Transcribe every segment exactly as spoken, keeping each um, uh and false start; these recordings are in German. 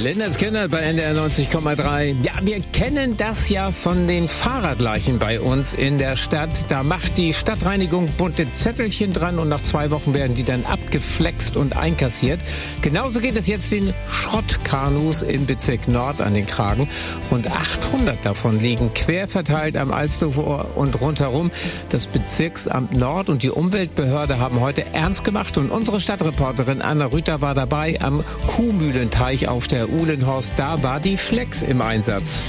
Linders Kinder bei N D R neunzig Komma drei. Ja, wir kennen das ja von den Fahrradleichen bei uns in der Stadt. Da macht die Stadtreinigung bunte Zettelchen dran und nach zwei Wochen werden die dann abgeflext und einkassiert. Genauso geht es jetzt den Schrottkanus im Bezirk Nord an den Kragen. Rund achthundert davon liegen quer verteilt am Alsterufer und rundherum. Das Bezirksamt Nord und die Umweltbehörde haben heute ernst gemacht und unsere Stadtreporterin Anna Rüther war dabei am Kuhmühlenteich auf der Uhlenhorst. Da war die Flex im Einsatz.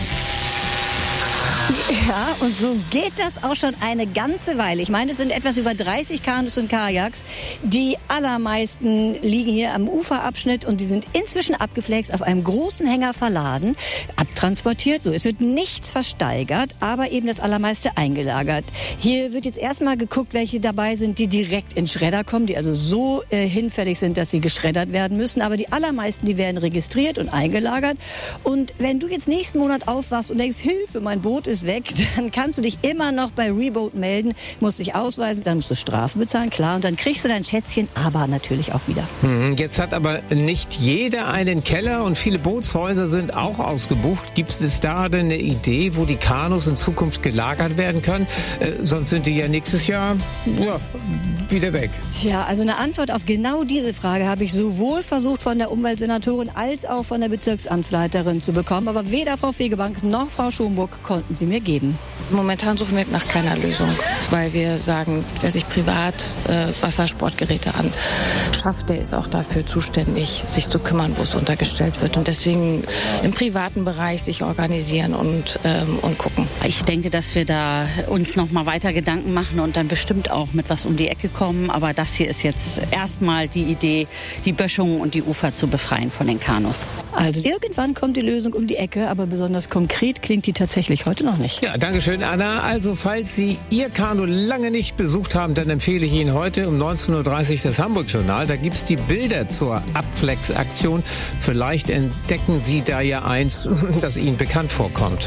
Ja, und so geht das auch schon eine ganze Weile. Ich meine, es sind etwas über dreißig Kanus und Kajaks. Die allermeisten liegen hier am Uferabschnitt und die sind inzwischen abgeflext, auf einem großen Hänger verladen, abtransportiert. So, es wird nichts versteigert, aber eben das allermeiste eingelagert. Hier wird jetzt erstmal geguckt, welche dabei sind, die direkt in Schredder kommen, die also so äh, hinfällig sind, dass sie geschreddert werden müssen. Aber die allermeisten, die werden registriert und eingelagert. Und wenn du jetzt nächsten Monat aufwachst und denkst, Hilfe, mein Boot ist weg, dann kannst du dich immer noch bei Reboat melden, musst dich ausweisen, dann musst du Strafe bezahlen, klar, und dann kriegst du dein Schätzchen, aber natürlich auch wieder. Jetzt hat aber nicht jeder einen Keller und viele Bootshäuser sind auch ausgebucht. Gibt es da denn eine Idee, wo die Kanus in Zukunft gelagert werden können? Äh, sonst sind die ja nächstes Jahr ja, wieder weg. Tja, also eine Antwort auf genau diese Frage habe ich sowohl versucht von der Umweltsenatorin als auch von der Bezirksamtsleiterin zu bekommen, aber weder Frau Fegebank noch Frau Schomburg konnten sie mir geben. Momentan suchen wir nach keiner Lösung, weil wir sagen, wer sich privat äh, Wassersportgeräte anschafft, der ist auch dafür zuständig, sich zu kümmern, wo es untergestellt wird. Und deswegen im privaten Bereich sich organisieren und, ähm, und gucken. Ich denke, dass wir da uns noch mal weiter Gedanken machen und dann bestimmt auch mit was um die Ecke kommen. Aber das hier ist jetzt erstmal die Idee, die Böschungen und die Ufer zu befreien von den Kanus. Also irgendwann kommt die Lösung um die Ecke, aber besonders konkret klingt die tatsächlich heute noch nicht. Ja, danke schön, Anna. Also, falls Sie Ihr Kanu lange nicht besucht haben, dann empfehle ich Ihnen heute um neunzehn Uhr dreißig das Hamburg-Journal. Da gibt es die Bilder zur Abflex-Aktion. Vielleicht entdecken Sie da ja eins, das Ihnen bekannt vorkommt.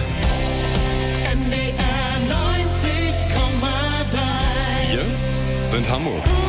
N D R neunzig Komma drei. Wir sind Hamburg.